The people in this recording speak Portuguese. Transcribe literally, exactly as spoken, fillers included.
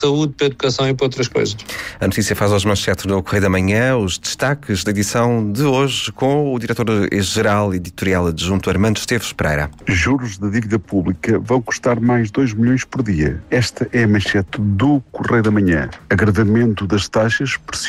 saúde, para a educação e para outras coisas. A notícia faz aos manchetes no Correio da Manhã, os destaques da edição de hoje com o diretor-geral editorial adjunto Armando Esteves Pereira. Juros da dívida pública vão custar mais dois milhões por dia. Esta é a manchete do Correio da Manhã. Agravamento das taxas pressiona